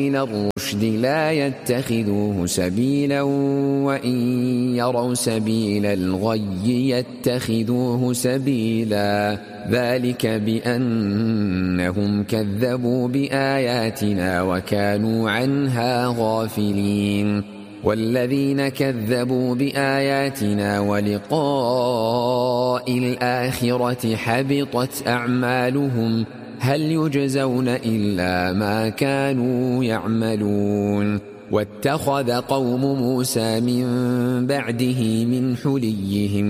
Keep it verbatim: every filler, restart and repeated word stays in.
الرشد لا يتخذوه سبيلا وإن يروا سبيل الغي يتخذوه سبيلا ذلك بأنهم كذبوا بآياتنا وكانوا عنها غافلين والذين كذبوا بآياتنا ولقاء الآخرة حبطت أعمالهم هل يجزون إلا ما كانوا يعملون واتخذ قوم موسى من بعده من حليهم